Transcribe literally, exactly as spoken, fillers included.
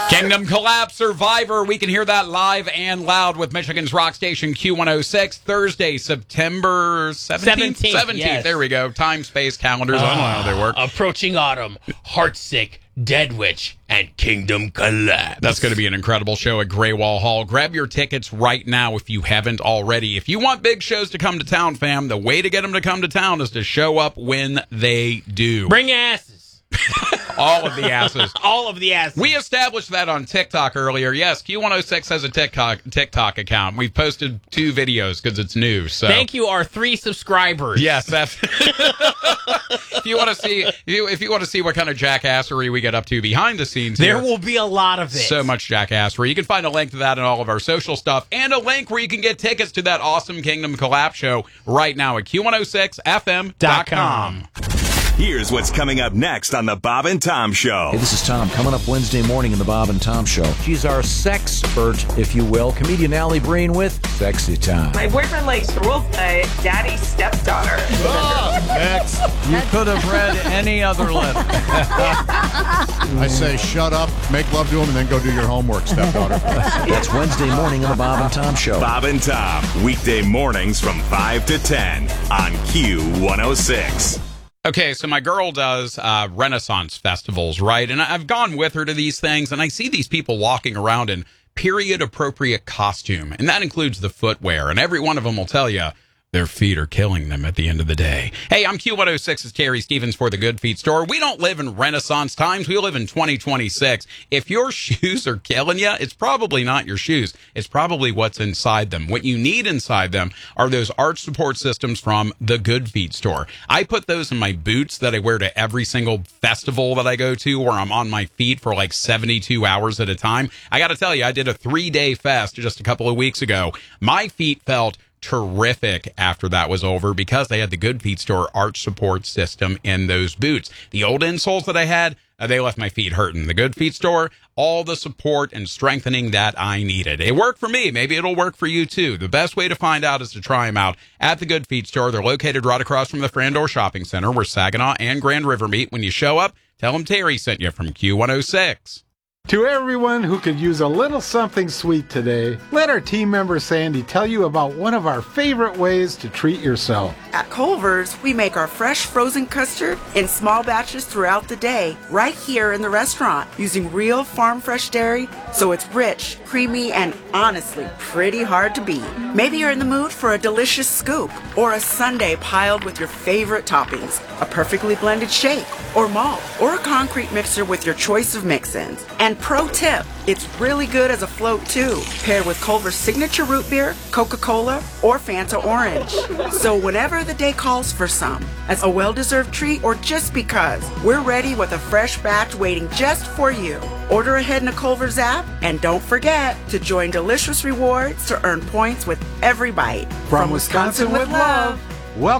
Kingdom Collapse Survivor. We can hear that live and loud with Michigan's rock station Q one oh six. Thursday, September seventeenth? seventeenth. seventeenth. Yes. There we go. Time, space, calendars. Uh, I don't know how they work. Approaching autumn. Heartsick, Dead Witch, and Kingdom Collapse. That's going to be an incredible show at Graywall Hall. Grab your tickets right now if you haven't already. If you want big shows to come to town, fam, the way to get them to come to town is to show up when they do. Bring asses. All of the asses. All of the asses. We established that on TikTok earlier. Yes, Q one oh six has a TikTok TikTok account. We've posted two videos because it's new. So thank you, our three subscribers. Yes, that's. If you want to see, if you, if you want to see what kind of jackassery we get up to behind the scenes, there here, will be a lot of it. So much jackassery. You can find a link to that in all of our social stuff, and a link where you can get tickets to that awesome Kingdom Collapse show right now at Q one oh six F M dot com. Here's what's coming up next on the Bob and Tom Show. Hey, this is Tom. Coming up Wednesday morning in the Bob and Tom Show. She's our sexpert, if you will. Comedian Allie Breen with Sexy Time. My boyfriend likes to roleplay daddy's stepdaughter. Oh, next. You could have read any other letter. I say shut up, make love to him, and then go do your homework, stepdaughter. That's Wednesday morning in the Bob and Tom Show. Bob and Tom, weekday mornings from five to ten on Q one oh six. Okay, so my girl does uh, Renaissance festivals, right? And I've gone with her to these things, and I see these people walking around in period-appropriate costume, and that includes the footwear, and every one of them will tell you their feet are killing them at the end of the day. Hey, I'm Q one oh six's Terry Stevens for the Good Feet Store. We don't live in Renaissance times. We live in twenty twenty-six. If your shoes are killing you, it's probably not your shoes. It's probably what's inside them. What you need inside them are those arch support systems from the Good Feet Store. I put those in my boots that I wear to every single festival that I go to where I'm on my feet for like seventy-two hours at a time. I got to tell you, I did a three-day fest just a couple of weeks ago. My feet felt terrific after that was over because they had the Good Feet Store arch support system in those boots. The old insoles that I had, uh, they left my feet hurting. The Good Feet Store, all the support and strengthening that I needed. It worked for me. Maybe it'll work for you too. The best way to find out is to try them out at the Good Feet Store. They're located right across from the Frandor Shopping Center where Saginaw and Grand River meet. When you show up, tell them Terry sent you from Q one oh six. To everyone who could use a little something sweet today, let our team member Sandy tell you about one of our favorite ways to treat yourself. At Culver's, we make our fresh frozen custard in small batches throughout the day, right here in the restaurant, using real farm fresh dairy, so it's rich, creamy, and honestly pretty hard to beat. Maybe you're in the mood for a delicious scoop, or a sundae piled with your favorite toppings, a perfectly blended shake, or malt, or a concrete mixer with your choice of mix-ins. And pro tip, it's really good as a float too, paired with Culver's signature root beer, Coca-Cola, or Fanta Orange. So whenever the day calls for some, as a well-deserved treat or just because, we're ready with a fresh batch waiting just for you. Order ahead in the Culver's app, and don't forget to join Delicious Rewards to earn points with every bite. From, From Wisconsin, Wisconsin with love.